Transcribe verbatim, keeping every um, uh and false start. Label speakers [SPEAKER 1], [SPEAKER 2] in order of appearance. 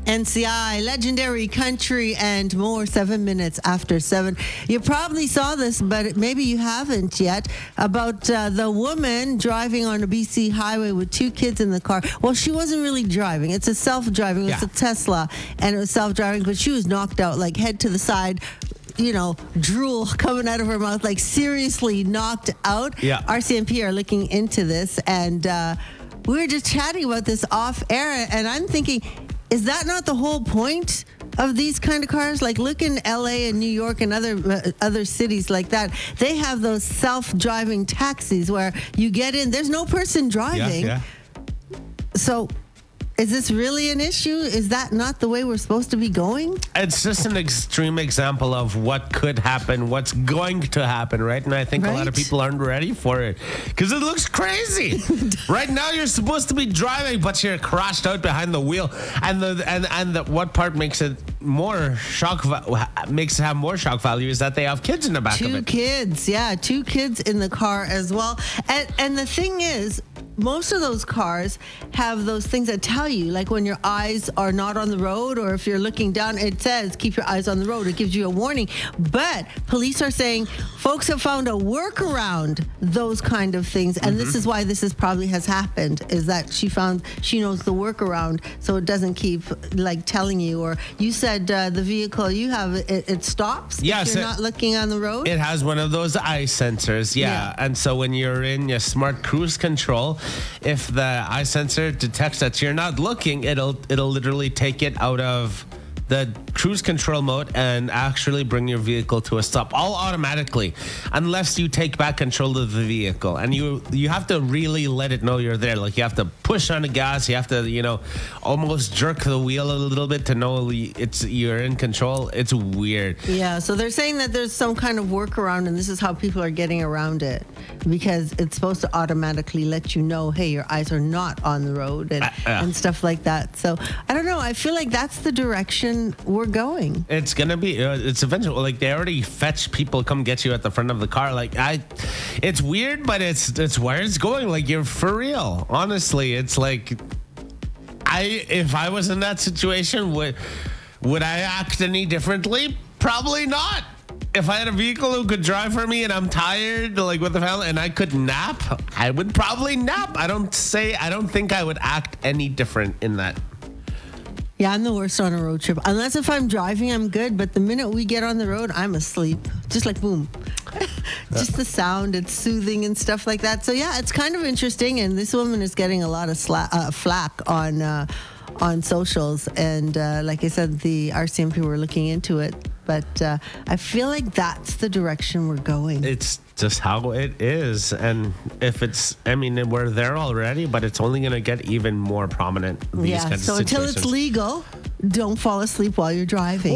[SPEAKER 1] N C I, Legendary Country, and more, seven minutes after seven. You probably saw this, but maybe you haven't yet, about uh, the woman driving on a B C highway with two kids in the car. Well, she wasn't really driving. It's a self-driving. It's
[SPEAKER 2] Yeah.
[SPEAKER 1] a Tesla, and it was self-driving, but she was knocked out, like head to the side, you know, drool coming out of her mouth, like seriously knocked out.
[SPEAKER 2] Yeah.
[SPEAKER 1] R C M P are looking into this, and uh, we were just chatting about this off air, and I'm thinking, is that not the whole point of these kind of cars? Like, look in L A and New York and other uh, other cities like that. They have those self-driving taxis where you get in. There's no person driving.
[SPEAKER 2] Yeah,
[SPEAKER 1] So, is this really an issue? Is that not the way we're supposed to be going?
[SPEAKER 2] It's just an extreme example of what could happen, what's going to happen, right? And I think a lot of
[SPEAKER 1] Right.
[SPEAKER 2] people aren't ready for it because it looks crazy. Right now, you're supposed to be driving, but you're crashed out behind the wheel. And the and and the, what part makes it more shock va- makes it have more shock value is that they have kids in the back of
[SPEAKER 1] Two
[SPEAKER 2] it.
[SPEAKER 1] kids, yeah, two kids in the car as well. And and the thing is, most of those cars have those things that tell you, like when your eyes are not on the road, or if you're looking down, it says keep your eyes on the road. It gives you a warning. But police are saying folks have found a workaround those kind of things, and this is why this is probably has happened. Is that she found she knows the workaround, so it doesn't keep like telling you. Or you said uh, the vehicle you have it, it stops.
[SPEAKER 2] Yes,
[SPEAKER 1] if you're
[SPEAKER 2] it-
[SPEAKER 1] not looking on the road.
[SPEAKER 2] It has one of those eye sensors, yeah.
[SPEAKER 1] Yeah.
[SPEAKER 2] And so when you're in your smart cruise control, if the eye sensor detects that you're not looking, it'll it'll literally take it out of the cruise control mode and actually bring your vehicle to a stop, all automatically, unless you take back control of the vehicle. And you you have to really let it know you're there. Like, you have to push on the gas, you have to, you know, almost jerk the wheel a little bit to know it's you're in control. It's weird.
[SPEAKER 1] Yeah, so they're saying that there's some kind of workaround, and this is how people are getting around it, because it's supposed to automatically let you know, hey, your eyes are not on the road, and,
[SPEAKER 2] Uh, uh.
[SPEAKER 1] and stuff like that. So I don't know. I feel like that's the direction we're going.
[SPEAKER 2] It's gonna be. Uh, it's eventual. Like, they already fetch people, come get you at the front of the car. Like, I, it's weird, but it's it's where it's going. Like, you're for real. Honestly, it's like, I if I was in that situation, would would I act any differently? Probably not. If I had a vehicle who could drive for me and I'm tired, like with the family, and I could nap, I would probably nap. I don't say. I don't think I would act any different in that.
[SPEAKER 1] Yeah, I'm the worst on a road trip. Unless if I'm driving, I'm good. But the minute we get on the road, I'm asleep. Just like boom. Just the sound, it's soothing and stuff like that. So yeah, it's kind of interesting. And this woman is getting a lot of sla- uh, flack on uh, on socials. And uh, like I said, the R C M P were looking into it. But uh, I feel like that's the direction we're going.
[SPEAKER 2] It's just how it is. And if it's, I mean, we're there already, but it's only going to get even more prominent. These
[SPEAKER 1] Yeah,
[SPEAKER 2] kinds
[SPEAKER 1] so
[SPEAKER 2] of
[SPEAKER 1] until
[SPEAKER 2] situations.
[SPEAKER 1] it's legal, don't fall asleep while you're driving.